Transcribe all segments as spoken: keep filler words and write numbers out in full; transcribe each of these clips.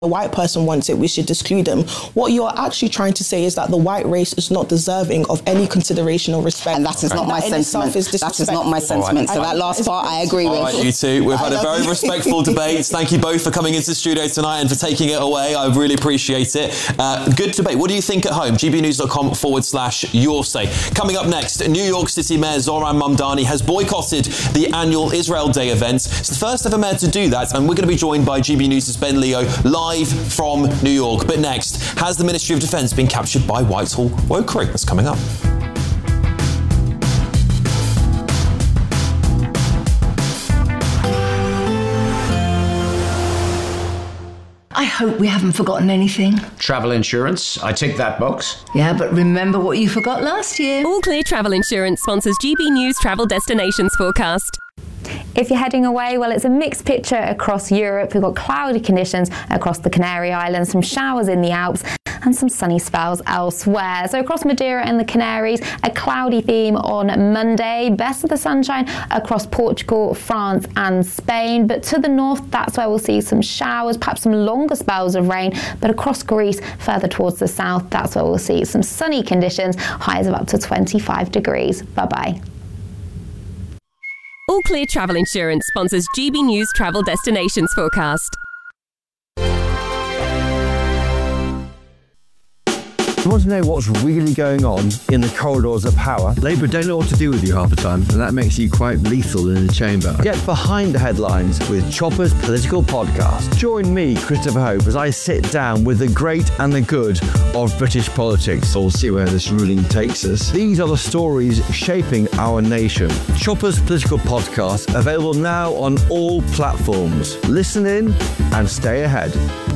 a white person wants it, we should exclude them. What you're actually trying to say is that the white race is not deserving of any consideration or respect. And that is not my sentiment. Is that is not my sentiment. Right. So that last part I agree All with. Right, you two. We've had a very you. respectful debate. Thank you both for coming into the studio tonight and for taking it away. I really appreciate it. Uh, good debate. What do you think at home? gbnews.com forward slash your say. Coming up next, New York City Mayor Zohran Mamdani has boycotted the annual Israel Day event. It's the first ever mayor to do that, and we're going to be joined by G B News' Ben Leo live from New York. But next, has the Ministry of Defence been captured by Whitehall wokery? That's coming up. I hope we haven't forgotten anything. Travel insurance, I tick that box. Yeah, but remember what you forgot last year. All Clear Travel Insurance sponsors G B News Travel Destinations Forecast. If you're heading away, well, it's a mixed picture across Europe. We've got cloudy conditions across the Canary Islands, some showers in the Alps and some sunny spells elsewhere. So across Madeira and the Canaries, a cloudy theme on Monday. Best of the sunshine across Portugal, France and Spain. But to the north, that's where we'll see some showers, perhaps some longer spells of rain. But across Greece, further towards the south, that's where we'll see some sunny conditions, highs of up to twenty-five degrees. Bye-bye. All Clear Travel Insurance sponsors G B News Travel Destinations Forecast. You want to know what's really going on in the corridors of power? Labour don't know what to do with you half the time, and that makes you quite lethal in the chamber. Get behind the headlines with Chopper's Political Podcast. Join me, Christopher Hope, as I sit down with the great and the good of British politics. We'll see where this ruling takes us. These are the stories shaping our nation. Chopper's Political Podcast, available now on all platforms. Listen in and stay ahead.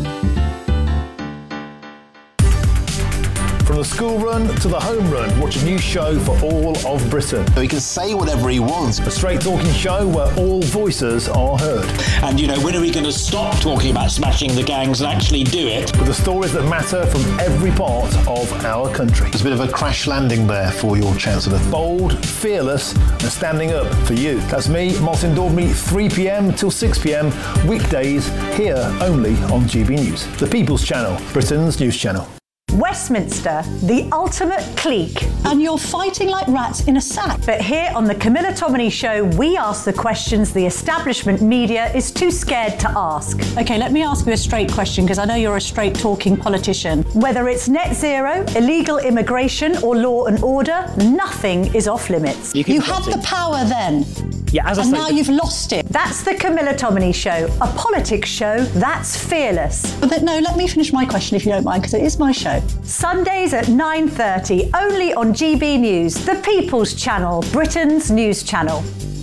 From the school run to the home run, watch a new show for all of Britain. He can say whatever he wants. A straight talking show where all voices are heard. And, you know, when are we going to stop talking about smashing the gangs and actually do it? With the stories that matter from every part of our country. There's a bit of a crash landing there for your Chancellor. Bold, fearless and standing up for you. That's me, Martin Daubney, three p.m. till six p.m. weekdays here only on G B News. The People's Channel, Britain's news channel. Westminster, the ultimate clique. And you're fighting like rats in a sack. But here on the Camilla Tominey Show, we ask the questions the establishment media is too scared to ask. OK, let me ask you a straight question, because I know you're a straight-talking politician. Whether it's net zero, illegal immigration or law and order, nothing is off limits. You, you had the power then. Yeah, as I and said, now you've lost it. That's the Camilla Tominey Show, a politics show that's fearless. But no, let me finish my question if you don't mind, because it is my show. Sundays at nine thirty, only on G B News, the People's Channel, Britain's news channel.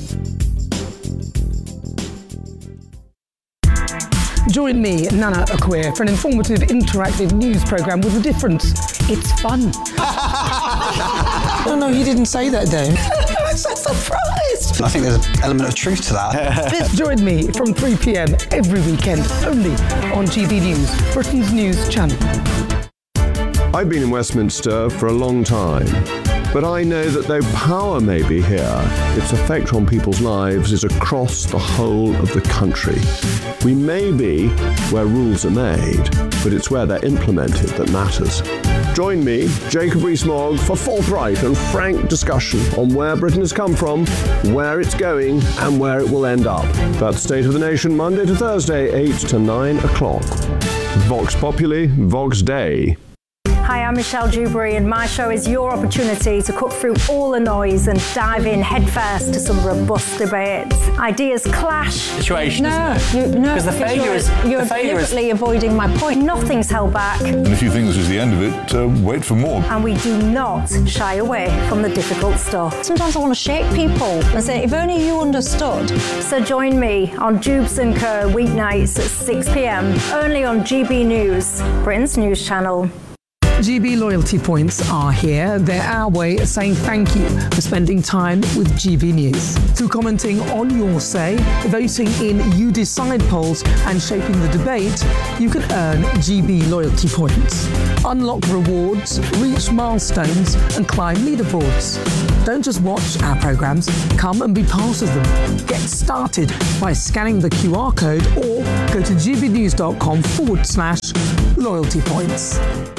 Join me, Nana Akua, for an informative, interactive news programme with a difference. It's fun. No, no, he didn't say that, Dave. I'm so surprised. I think there's an element of truth to that. Join me from three p.m. every weekend, only on G B News, Britain's news channel. I've been in Westminster for a long time, but I know that though power may be here, its effect on people's lives is across the whole of the country. We may be where rules are made, but it's where they're implemented that matters. Join me, Jacob Rees-Mogg, for forthright and frank discussion on where Britain has come from, where it's going, and where it will end up. That's State of the Nation, Monday to Thursday, eight to nine o'clock. Vox Populi, Vox Dei. Hi, I'm Michelle Dewberry, and my show is your opportunity to cut through all the noise and dive in headfirst to some robust debates. Ideas clash. Situation, no, isn't it? You, no, because the failure you're, is you're the failure deliberately is... avoiding my point. Nothing's held back. And if you think this is the end of it, uh, wait for more. And we do not shy away from the difficult stuff. Sometimes I want to shake people and say, if only you understood. So join me on Jubes and Co weeknights at six p.m. only on G B News, Britain's news channel. G B loyalty points are here. They're our way of saying thank you for spending time with G B News. Through commenting on your say, voting in You Decide polls and shaping the debate, you can earn G B loyalty points. Unlock rewards, reach milestones and climb leaderboards. Don't just watch our programmes, come and be part of them. Get started by scanning the Q R code or go to gbnews.com forward slash loyalty points.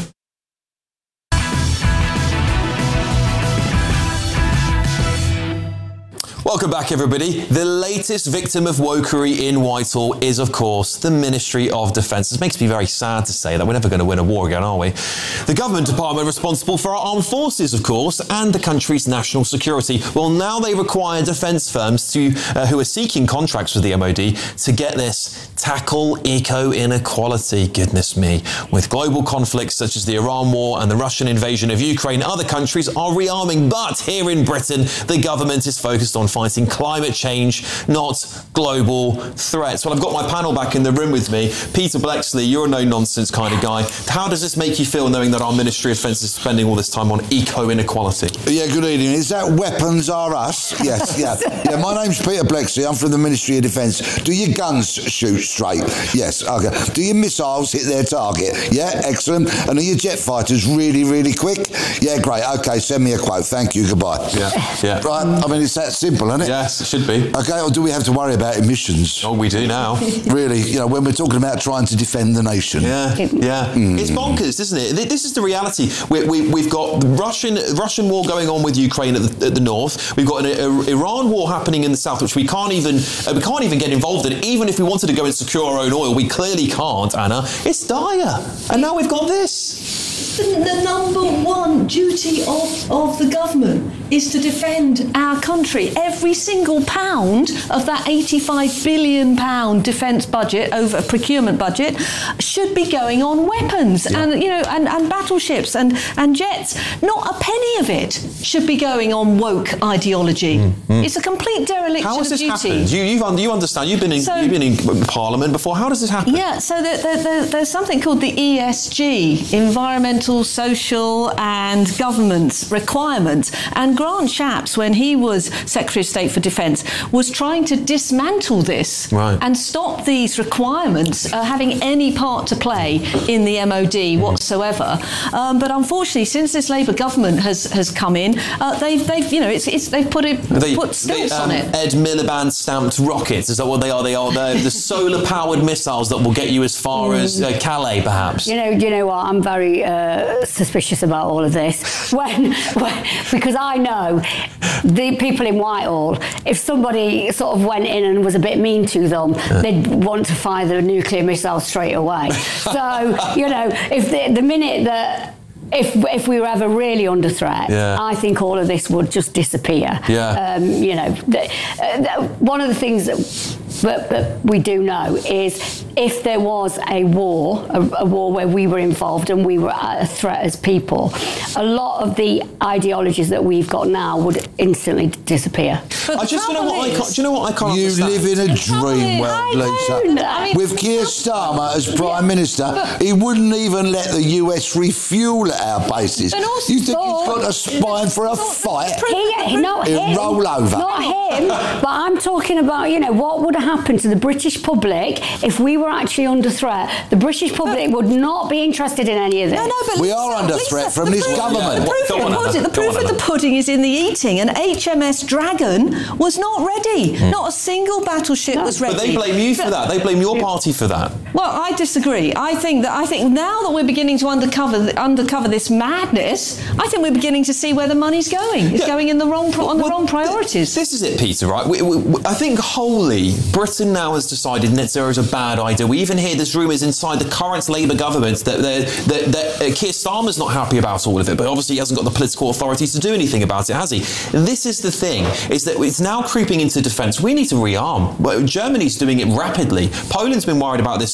Welcome back, everybody. The latest victim of wokery in Whitehall is, of course, the Ministry of Defence. It makes me very sad to say that we're never going to win a war again, are we? The government department responsible for our armed forces, of course, and the country's national security. Well, now they require defence firms to, uh, who are seeking contracts with the M O D to get this, tackle eco-inequality. Goodness me. With global conflicts such as the Iran war and the Russian invasion of Ukraine, other countries are rearming. But here in Britain, the government is focused on fighting climate change, not global threats. Well, I've got my panel back in the room with me. Peter Bleksley, you're a no-nonsense kind of guy. How does this make you feel knowing that our Ministry of Defence is spending all this time on eco-inequality? Yeah, good evening. Is that weapons are us? Yes, yeah. Yeah, my name's Peter Bleksley. I'm from the Ministry of Defence. Do your guns shoot straight? Yes, okay. Do your missiles hit their target? Yeah, excellent. And are your jet fighters really, really quick? Yeah, great. Okay, send me a quote. Thank you. Goodbye. Yeah, yeah. Right, I mean, it's that simple, isn't it? Yes, it should be. Okay, or do we have to worry about emissions? Oh, we do now. Really, you know, when we're talking about trying to defend the nation. Yeah, yeah. Mm. It's bonkers, isn't it? This is the reality. We, we, we've got the Russian Russian war going on with Ukraine at the, at the north. We've got an a, Iran war happening in the south, which we can't even uh, we can't even get involved in. Even if we wanted to go and secure our own oil, we clearly can't, Anna. It's dire. And now we've got this. The, the number one duty of, of the government is to defend our country. Every single pound of that eighty-five billion pound defence budget, over a procurement budget, should be going on weapons yeah. and you know and, and battleships and, and jets. Not a penny of it should be going on woke ideology. Mm-hmm. It's a complete dereliction How has of this duty. happened? You, you've, you understand. You've been in so, you've been in Parliament before. How does this happen? Yeah. So there, there, there's something called the E S G, Environmental, Social and Government Requirements. And Grant Shapps, when he was Secretary of State for Defence, was trying to dismantle this right. and stop these requirements uh, having any part to play in the M O D whatsoever. Um, but unfortunately, since this Labour government has, has come in, uh, they've they've you know it's, it's they've put it they, put stilts they, um, on it. Ed Miliband stamped rockets. Is that what they are? They are the, the solar powered missiles that will get you as far mm. as uh, Calais, perhaps. You know, you know what? I'm very uh, suspicious about all of this when, when because I know the people in Whitehall, if somebody sort of went in and was a bit mean to them, yeah. they'd want to fire the nuclear missile straight away. So, you know, if the, the minute that If if we were ever really under threat, yeah. I think all of this would just disappear. Yeah. Um, you know, the, uh, the, one of the things that, that, that we do know is if there was a war, a, a war where we were involved and we were a threat as people, a lot of the ideologies that we've got now would instantly disappear. But I just, you know what I can't, do you know what I can't You understand? live in a dream world, Lisa. I mean, With Keir Starmer as Prime Minister, he wouldn't even let the U S refuel at our bases. You think he's got a spine for a fight? He, not He'll him. roll over. Not him. But I'm talking about, you know, what would have happened to the British public if we were actually under threat? The British public would not be interested in any of this. No, no, but we Lisa, are under Lisa, threat from this proof, government. The proof, of, the pudding, the proof of the pudding is in the eating, and H M S Dragon was not ready. Hmm. Not a single battleship no. was ready. But they blame you for that. They blame your party for that. Well, I disagree. I think that I think now that we're beginning to undercover undercover this madness, I think we're beginning to see where the money's going. It's yeah. going in the wrong pro- on the well, wrong priorities. This is it, Peter. Right? We, we, I think wholly Britain now has decided net zero is a bad idea. We even hear there's rumours inside the current Labour government that that, that uh, Keir Starmer's not happy about all of it, but obviously he hasn't got the political authority to do anything about it, has he? This is the thing: is that it's now creeping into defence. We need to rearm. Well, Germany's doing it rapidly. Poland's been worried about this for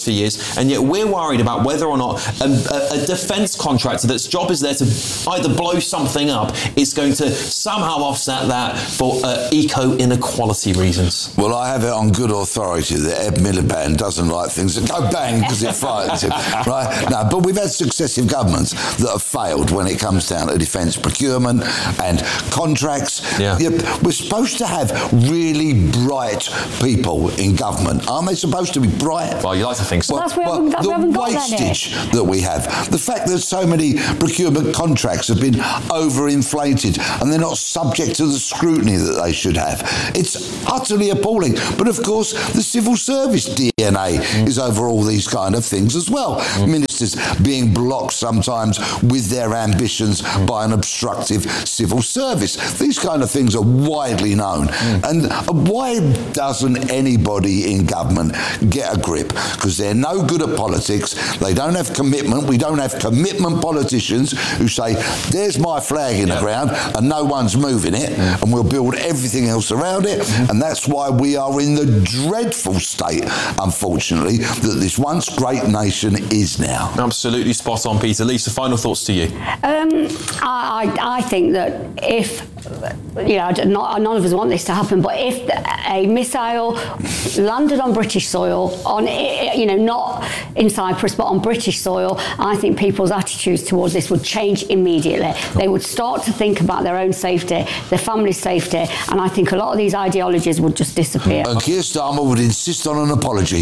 for years, and yet we're worried about whether or not a, a, a defence contractor that's job is there to either blow something up is going to somehow offset that for uh, eco-inequality reasons. Well, I have it on good authority that Ed Miliband doesn't like things that go bang because it frightens him, right? No, but we've had successive governments that have failed when it comes down to defence procurement and contracts. Yeah. We're supposed to have really bright people in government. Aren't they supposed to be bright? Well, you like to think so. Well, That's where we well, haven't- that's the where we haven't got that wastage that we have, the fact that so many procurement contracts have been overinflated and they're not subject to the scrutiny that they should have. It's utterly appalling. But of course, the civil service D N A mm. is over all these kind of things as well. Mm. Ministers being blocked sometimes with their ambitions mm. by an obstructive civil service. These kind of things are widely known. Mm. And why doesn't anybody in government get a grip? Because they're no good at politics. They don't have commitment. We don't have commitment politicians who say, there's my flag in yeah. the ground and no one's moving it mm. and we'll build everything else around it. Mm. And that's why we are in the dreadful state, unfortunately, that this once great nation is now. Absolutely spot on, Peter. Lisa, final thoughts to you. Um, I, I think that if, you know, not, none of us want this to happen, but if a missile landed on British soil, on, you know, not in Cyprus, but on British soil, I think people's attitudes towards this would change immediately. They would start to think about their own safety, their family's safety, and I think a lot of these ideologies would just disappear. And Keir Starmer would insist on an apology.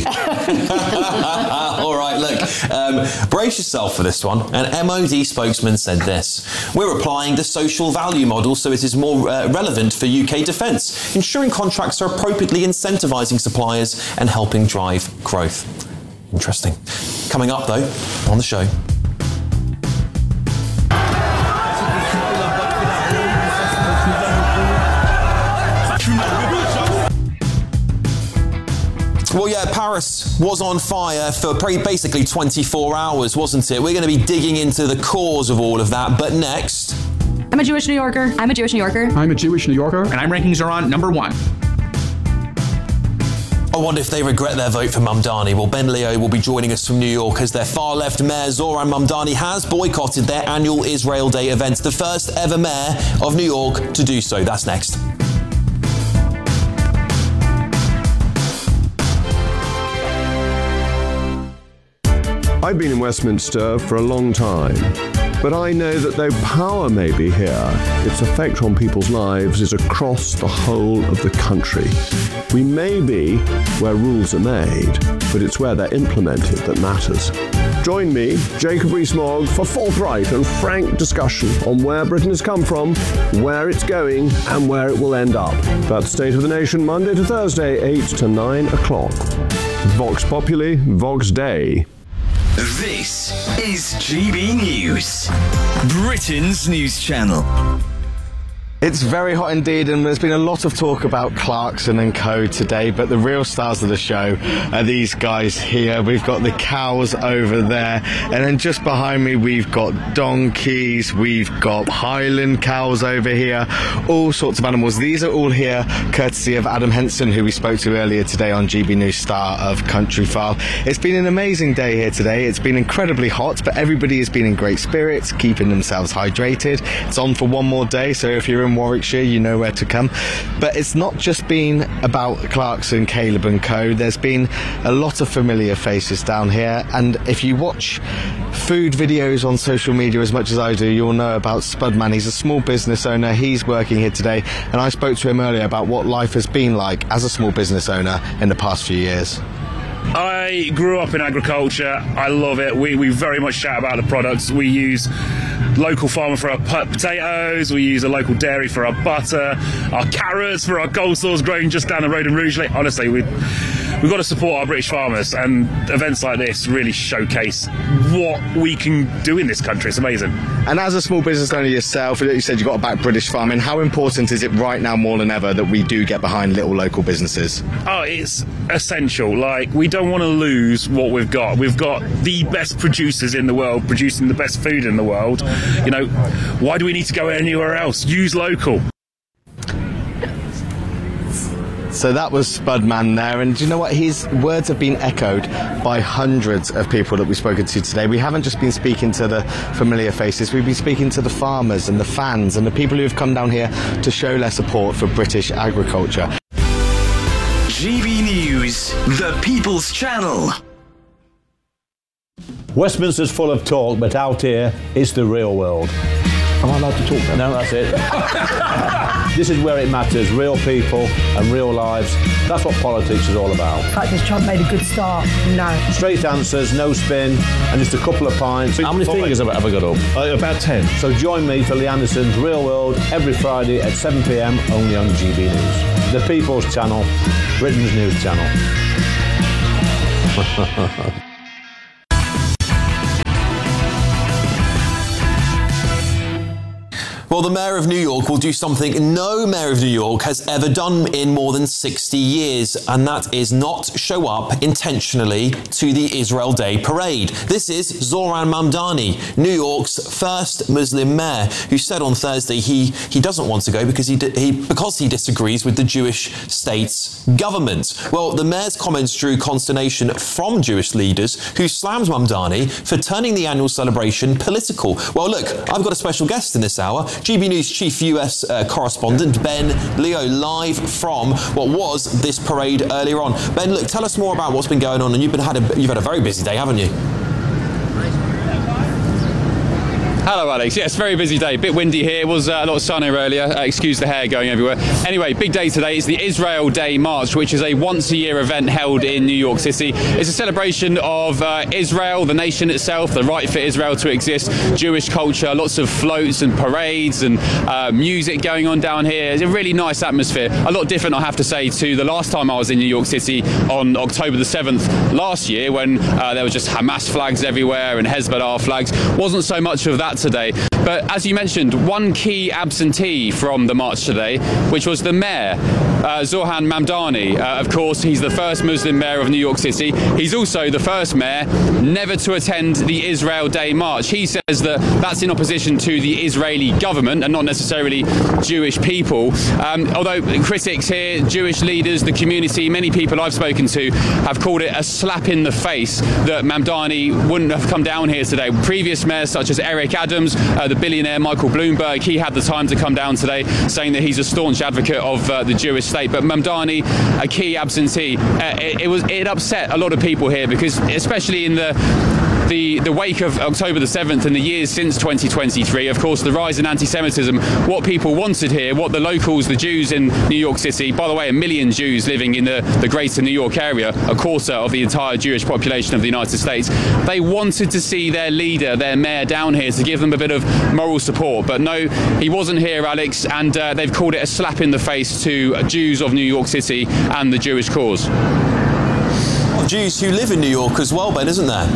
All right, look, um, brace yourself for this one. An M O D spokesman said this: "We're applying the social value model so it is more uh, relevant for U K defence, ensuring contracts are appropriately incentivising suppliers and helping drive growth." Interesting. Coming up, though, on the show. Well, yeah, Paris was on fire for basically twenty-four hours, wasn't it? We're going to be digging into the cause of all of that, but next... I'm a Jewish New Yorker. I'm a Jewish New Yorker. I'm a Jewish New Yorker. And I'm ranking Zoran number one. I wonder if they regret their vote for Mamdani. Well, Ben Leo will be joining us from New York as their far-left mayor, Zoran Mamdani, has boycotted their annual Israel Day event, the first ever mayor of New York to do so. That's next. I've been in Westminster for a long time, but I know that though power may be here, its effect on people's lives is across the whole of the country. We may be where rules are made, but it's where they're implemented that matters. Join me, Jacob Rees-Mogg, for forthright and frank discussion on where Britain has come from, where it's going, and where it will end up. That's State of the Nation, Monday to Thursday, eight to nine o'clock. Vox Populi, Vox Dei. This is G B News, Britain's news channel. It's very hot indeed, and there's been a lot of talk about Clarkson and co today, but the real stars of the show are these guys here. We've got the cows over there, and then just behind me we've got donkeys, we've got Highland cows over here, all sorts of animals. These are all here courtesy of Adam Henson, who we spoke to earlier today on G B News, star of Countryfile. It's been an amazing day here today. It's been incredibly hot, but everybody has been in great spirits, keeping themselves hydrated. It's on for one more day, so if you're in Warwickshire, you know where to come. But it's not just been about Clarkson, Caleb and co. There's been a lot of familiar faces down here, and if you watch food videos on social media as much as I do, you'll know about Spudman. He's a small business owner. He's working here today, and I spoke to him earlier about what life has been like as a small business owner in the past few years. I grew up in agriculture. I love it. We, we very much chat about the products. We use local farmer for our potatoes. We use a local dairy for our butter. Our carrots for our coleslaws grown just down the road in Rugeley. Honestly, we, we've got to support our British farmers, and events like this really showcase what we can do in this country. It's amazing. And as a small business owner yourself, you said you've got to back British farming. How important is it right now more than ever that we do get behind little local businesses? Oh, it's essential. Like, we don't want to lose what we've got. We've got the best producers in the world producing the best food in the world. You know, why do we need to go anywhere else? Use local. So that was Spudman there, and do you know what? His words have been echoed by hundreds of people that we've spoken to today. We haven't just been speaking to the familiar faces, we've been speaking to the farmers and the fans and the people who have come down here to show their support for British agriculture. G B News, the People's Channel. Westminster's full of talk, but out here, it's the real world. Am I allowed to talk then? No, that's it. This is where it matters, real people and real lives. That's what politics is all about. The fact is Trump made a good start, no. Straight answers, no spin, and just a couple of pints. How many fingers have I ever got up? Uh, about ten. So join me for Lee Anderson's Real World every Friday at seven p m only on G B News. The People's Channel, Britain's news channel. Well, the Mayor of New York will do something no Mayor of New York has ever done in more than sixty years, and that is not show up intentionally to the Israel Day Parade. This is Zoran Mamdani, New York's first Muslim mayor, who said on Thursday he, he doesn't want to go because he, he, because he disagrees with the Jewish state's government. Well, the mayor's comments drew consternation from Jewish leaders who slammed Mamdani for turning the annual celebration political. Well, look, I've got a special guest in this hour. G B News chief U S uh, correspondent Ben Leo, live from what was this parade earlier on. Ben, look, tell us more about what's been going on, and you've been had a, you've had a very busy day, haven't you? Hello, Alex. Yes, very busy day. Bit windy here. It was uh, a lot sunnier earlier. Uh, excuse the hair going everywhere. Anyway, big day today. It's the Israel Day March, which is a once-a-year event held in New York City. It's a celebration of uh, Israel, the nation itself, the right for Israel to exist, Jewish culture, lots of floats and parades and uh, music going on down here. It's a really nice atmosphere. A lot different, I have to say, to the last time I was in New York City on October the seventh last year, when uh, there was just Hamas flags everywhere and Hezbollah flags. Wasn't so much of that today. But as you mentioned, one key absentee from the march today, which was the mayor, uh, Zoran Mamdani. Uh, of course, he's the first Muslim mayor of New York City. He's also the first mayor never to attend the Israel Day March. He says that that's in opposition to the Israeli government and not necessarily Jewish people. Um, although critics here, Jewish leaders, the community, many people I've spoken to have called it a slap in the face that Mamdani wouldn't have come down here today. Previous mayors such as Eric Adams, uh, the billionaire Michael Bloomberg, he had the time to come down today, saying that he's a staunch advocate of uh, the Jewish state. But Mamdani, a key absentee, uh, it, it was it upset a lot of people here, because especially in the The, the wake of October the seventh and the years since twenty twenty-three, of course, the rise in anti-Semitism, what people wanted here, what the locals, the Jews in New York City, by the way, a million Jews living in the, the greater New York area, a quarter of the entire Jewish population of the United States, they wanted to see their leader, their mayor down here to give them a bit of moral support. But no, he wasn't here, Alex, and uh, they've called it a slap in the face to Jews of New York City and the Jewish cause. Jews who live in New York as well, Ben, isn't there?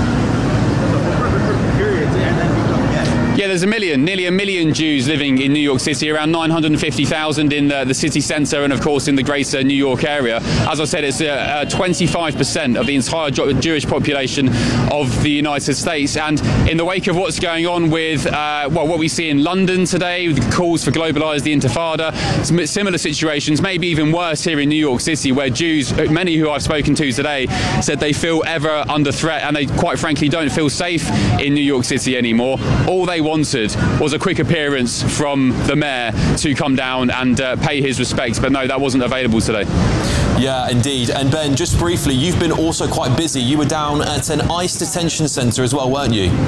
Yeah, there's a million, nearly a million Jews living in New York City, around nine hundred fifty thousand in the, the city centre and, of course, in the greater New York area. As I said, it's uh, uh, twenty-five percent of the entire Jewish population of the United States. And in the wake of what's going on with, uh, well, what we see in London today, with calls for globalise the Intifada, similar situations, maybe even worse here in New York City, where Jews, many who I've spoken to today, said they feel ever under threat, and they quite frankly don't feel safe in New York City anymore. All they wanted was a quick appearance from the mayor to come down and uh, pay his respects, but no, that wasn't available today. Yeah, indeed. And Ben, just briefly, you've been also quite busy. You were down at an ICE detention centre as well, weren't you?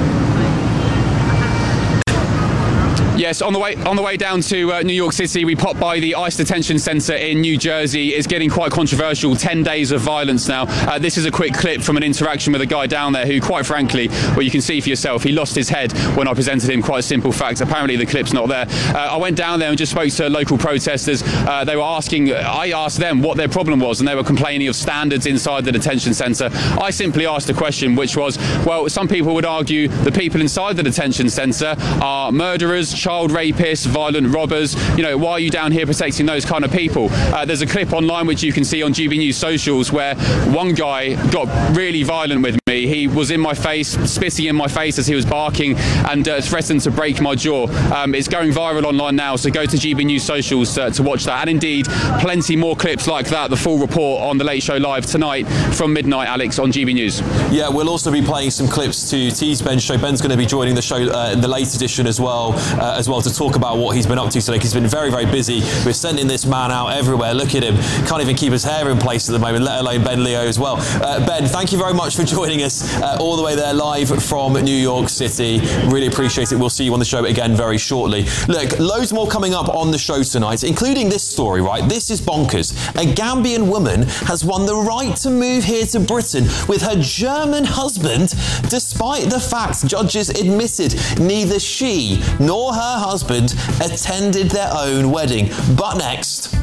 Yes, on the way on the way down to uh, New York City, we popped by the ICE detention centre in New Jersey. It's getting quite controversial. Ten days of violence now. Uh, this is a quick clip from an interaction with a guy down there who, quite frankly, well, you can see for yourself, he lost his head when I presented him quite a simple fact. Apparently, the clip's not there. Uh, I went down there and just spoke to local protesters. Uh, they were asking, I asked them what their problem was, and they were complaining of standards inside the detention centre. I simply asked a question, which was, well, some people would argue the people inside the detention centre are murderers, child rapists, violent robbers. You know, why are you down here protecting those kind of people? Uh, there's a clip online which you can see on G B News socials where one guy got really violent with me. me. He was in my face, spitting in my face as he was barking and uh, threatened to break my jaw. Um, it's going viral online now, so go to G B News socials uh, to watch that. And indeed, plenty more clips like that. The full report on the Late Show Live tonight from midnight, Alex, on G B News. Yeah, we'll also be playing some clips to tease Ben's show. Ben's going to be joining the show uh, in the late edition as well, uh, as well to talk about what he's been up to today. He's been very, very busy. We're sending this man out everywhere. Look at him. Can't even keep his hair in place at the moment, let alone Ben Leo as well. Uh, Ben, thank you very much for joining us uh, all the way there live from New York City. Really appreciate it. We'll see you on the show again very shortly. Look, loads more coming up on the show tonight, including this story, right? This is bonkers. A Gambian woman has won the right to move here to Britain with her German husband, despite the fact judges admitted neither she nor her husband attended their own wedding. But next...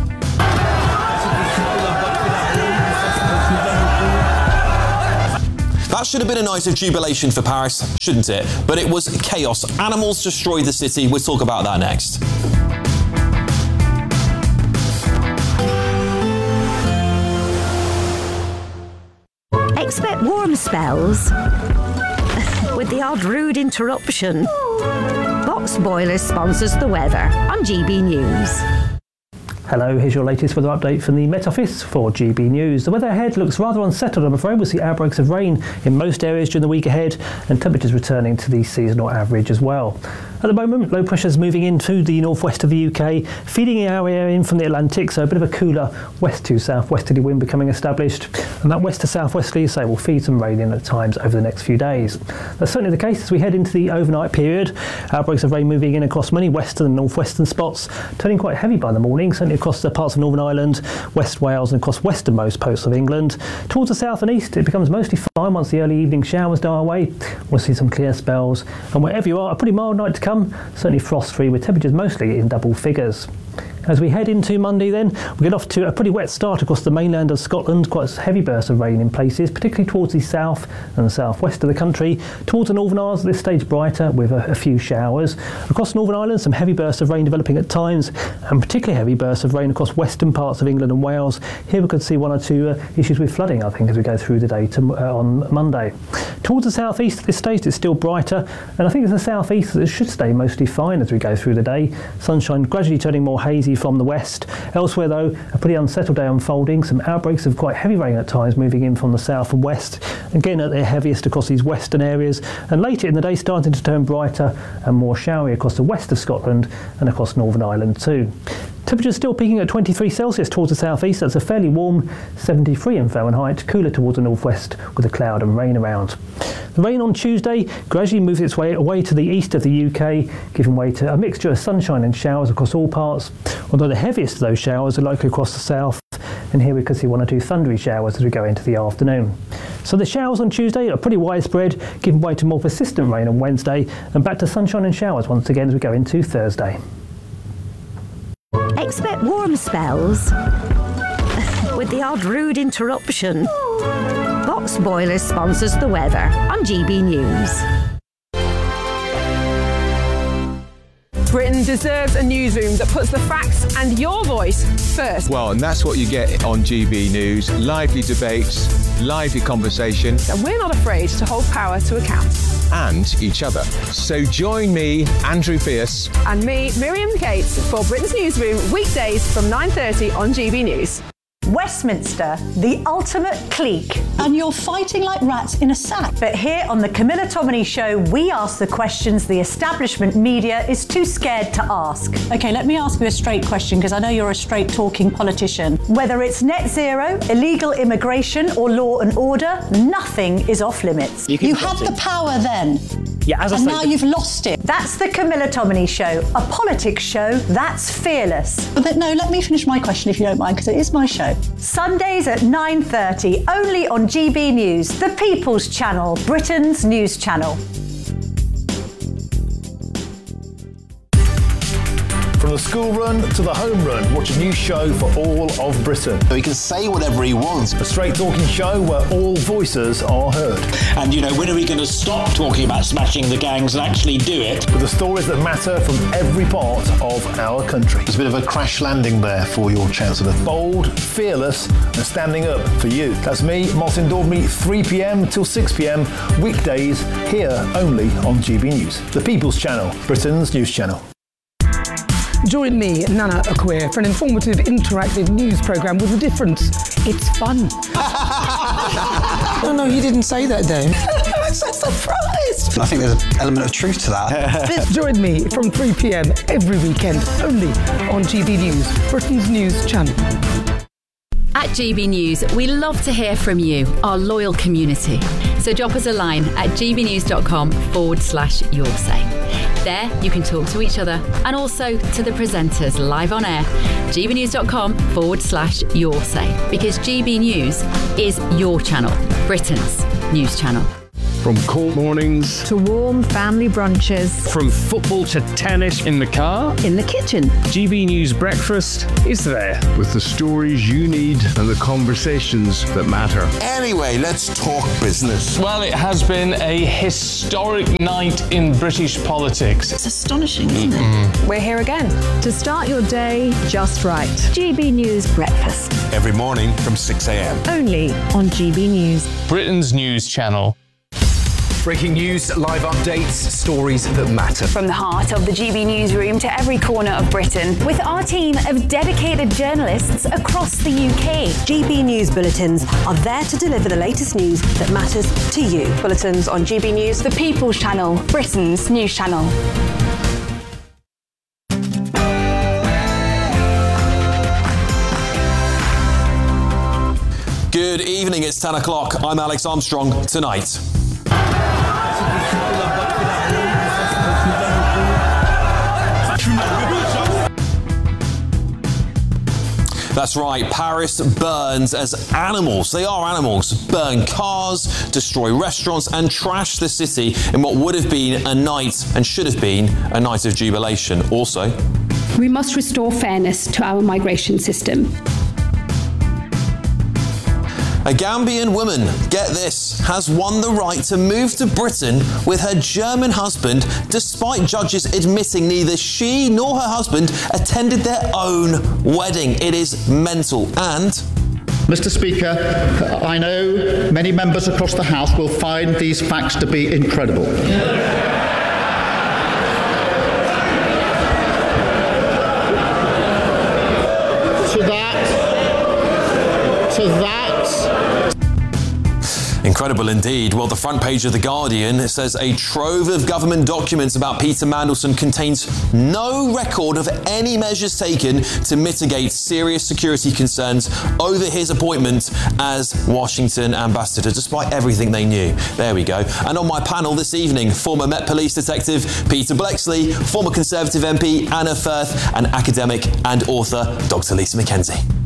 That should have been a night of jubilation for Paris, shouldn't it? But it was chaos. Animals destroyed the city. We'll talk about that next. Expect warm spells with the odd rude interruption. Box Boilers sponsors the weather on G B News. Hello, here's your latest weather update from the Met Office for G B News. The weather ahead looks rather unsettled, I'm afraid. We'll see outbreaks of rain in most areas during the week ahead and temperatures returning to the seasonal average as well. At the moment, low pressure is moving into the northwest of the U K, feeding our area in from the Atlantic, so a bit of a cooler west to southwesterly wind becoming established. And that west to southwesterly, say, will feed some rain in at times over the next few days. That's certainly the case as we head into the overnight period. Outbreaks of rain moving in across many western and northwestern spots, turning quite heavy by the morning, certainly across the parts of Northern Ireland, West Wales and across westernmost coasts of England. Towards the south and east, it becomes mostly fine once the early evening showers die away. We'll see some clear spells. And wherever you are, a pretty mild night to come, certainly frost-free with temperatures mostly in double figures. As we head into Monday then, we get off to a pretty wet start across the mainland of Scotland, quite a heavy burst of rain in places, particularly towards the south and southwest of the country. Towards the Northern Isles, at this stage brighter with a, a few showers. Across Northern Ireland, some heavy bursts of rain developing at times, and particularly heavy bursts of rain across western parts of England and Wales. Here we could see one or two uh, issues with flooding, I think, as we go through the day to, uh, on Monday. Towards the southeast at this stage, it's still brighter, and I think it's the southeast that should stay mostly fine as we go through the day. Sunshine gradually turning more hazy from the west. Elsewhere though, a pretty unsettled day unfolding, some outbreaks of quite heavy rain at times moving in from the south and west, again at their heaviest across these western areas, and later in the day starting to turn brighter and more showery across the west of Scotland and across Northern Ireland too. Temperatures still peaking at twenty-three Celsius towards the southeast. That's a fairly warm seventy-three in Fahrenheit, cooler towards the northwest with a cloud and rain around. The rain on Tuesday gradually moves its way away to the east of the U K, giving way to a mixture of sunshine and showers across all parts, although the heaviest of those showers are likely across the south, and here we could see one or two thundery showers as we go into the afternoon. So the showers on Tuesday are pretty widespread, giving way to more persistent rain on Wednesday, and back to sunshine and showers once again as we go into Thursday. Expect warm spells with the odd rude interruption. Box Boilers sponsors the weather on G B News. Britain deserves a newsroom that puts the facts and your voice first. Well, and that's what you get on G B News. Lively debates, lively conversation. And we're not afraid to hold power to account. And each other. So join me, Andrew Pierce. And me, Miriam Cates, for Britain's Newsroom, weekdays from nine thirty on G B News. Westminster, the ultimate clique. And you're fighting like rats in a sack. But here on the Camilla Tominey Show, we ask the questions the establishment media is too scared to ask. OK, let me ask you a straight question, because I know you're a straight-talking politician. Whether it's net zero, illegal immigration or law and order, nothing is off limits. You, you had the power then. Yeah, as I and say, now you've lost it. That's the Camilla Tominey Show, a politics show that's fearless. But no, let me finish my question if you don't mind, because it is my show. Sundays at nine thirty, only on G B News, the People's Channel, Britain's news channel. From From the school run to the home run, watch a new show for all of Britain. He can say whatever he wants. A straight talking show where all voices are heard. And, you know, when are we going to stop talking about smashing the gangs and actually do it? With the stories that matter from every part of our country. There's a bit of a crash landing there for your Chancellor. Bold, fearless, and standing up for you. That's me, Martin Daubney, three p.m. till six p.m. weekdays, here only on G B News. The People's Channel, Britain's news channel. Join me, Nana Acquia, for an informative, interactive news programme with a difference. It's fun. No, no, you didn't say that, Dave. I'm so surprised. I think there's an element of truth to that. Join me from three p.m. every weekend, only on G B News, Britain's news channel. At G B News, we love to hear from you, our loyal community. So drop us a line at gbnews.com forward slash your say. There, you can talk to each other and also to the presenters live on air. gbnews.com forward slash your say. Because G B News is your channel, Britain's news channel. From cold mornings to warm family brunches, from football to tennis in the car, in the kitchen, G B News Breakfast is there with the stories you need and the conversations that matter. Anyway, let's talk business. Well, it has been a historic night in British politics. It's astonishing, isn't it? We're here again to start your day just right. G B News Breakfast. Every morning from six a.m. Only on G B News. Britain's news channel. Breaking news, live updates, stories that matter. From the heart of the G B newsroom to every corner of Britain, with our team of dedicated journalists across the U K. G B News bulletins are there to deliver the latest news that matters to you. Bulletins on G B News, the People's Channel, Britain's news channel. Good evening, it's ten o'clock. I'm Alex Armstrong. Tonight. That's right, Paris burns as animals, they are animals, burn cars, destroy restaurants and trash the city in what would have been a night and should have been a night of jubilation. Also, we must restore fairness to our migration system. A Gambian woman, get this, has won the right to move to Britain with her German husband, despite judges admitting neither she nor her husband attended their own wedding. It is mental. And Mister Speaker, I know many members across the House will find these facts to be incredible. to that, to that. Incredible indeed. Well, the front page of The Guardian says a trove of government documents about Peter Mandelson contains no record of any measures taken to mitigate serious security concerns over his appointment as Washington ambassador, despite everything they knew. There we go. And on my panel this evening, former Met Police Detective Peter Bleksley, former Conservative M P Anna Firth, and academic and author Doctor Lisa McKenzie.